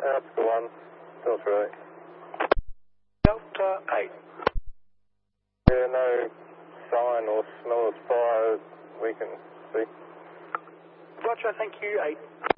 Oscar 1, Delta 8. Delta 8. Yeah, no sign or smell of fire we can see. Roger, thank you, 8.